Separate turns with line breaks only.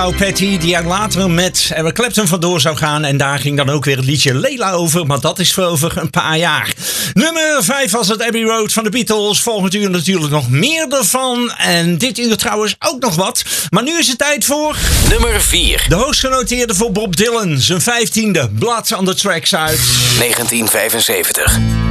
Patty, die er later met Eric Clapton vandoor zou gaan. En daar ging dan ook weer het liedje Layla over. Maar dat is voor over een paar jaar. Nummer 5 was het Abbey Road van de Beatles. Volgend uur natuurlijk nog meer ervan. En dit uur trouwens ook nog wat. Maar nu is het tijd voor...
Nummer 4.
De hoogstgenoteerde voor Bob Dylan. Zijn 15e. Blood on the Tracks uit
1975.